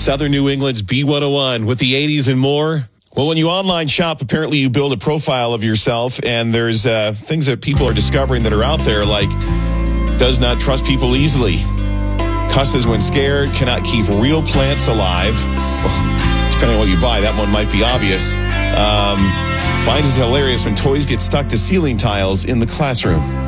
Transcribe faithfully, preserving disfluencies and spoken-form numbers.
Southern New England's B one oh one with the eighties and more. Well, when you online shop, apparently you build a profile of yourself, and there's uh, things that people are discovering that are out there, like does not trust people easily, cusses when scared, cannot keep real plants alive. Well, depending on what you buy, that one might be obvious. Um, finds it hilarious when toys get stuck to ceiling tiles in the classroom.